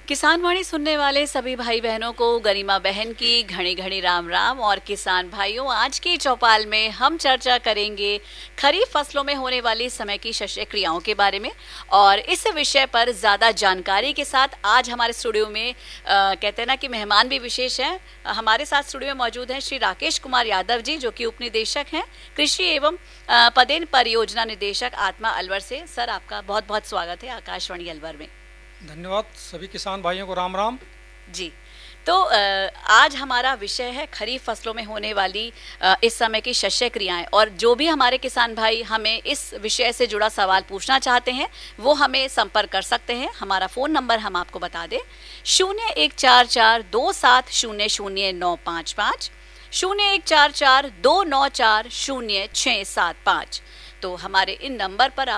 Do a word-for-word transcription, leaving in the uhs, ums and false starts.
किसान वाणी सुनने वाले सभी भाई बहनों को गरिमा बहन की घड़ी घड़ी राम राम। और किसान भाइयों, आज की चौपाल में हम चर्चा करेंगे खरीफ फसलों में होने वाली समय की शस्य क्रियाओं के बारे में। और इस विषय पर ज़्यादा जानकारी के साथ आज हमारे स्टूडियो में आ, कहते हैं ना कि मेहमान भी विशेष हैं। हमारे साथ स्टूडियो में मौजूद हैं श्री राकेश कुमार यादव जी, जो कि उप निदेशक हैं कृषि एवं आ, पदेन परियोजना निदेशक आत्मा अलवर से। सर, आपका बहुत बहुत स्वागत है आकाशवाणी अलवर में। धन्यवाद। सभी किसान भाइयों को राम राम जी। तो आज हमारा विषय है खरीफ फसलों में होने वाली इस समय की शस्य क्रियाएं। और जो भी हमारे किसान भाई हमें इस विषय से जुड़ा सवाल पूछना चाहते हैं वो हमें संपर्क कर सकते हैं। हमारा फ़ोन नंबर हम आपको बता दें, शून्य एक चार चार दो सात शून्य शून्य नौ पाँच पाँच, शून्य एक चार चार दो नौ चार शून्य छः सात पाँच। तो हमारे इन नंबर पर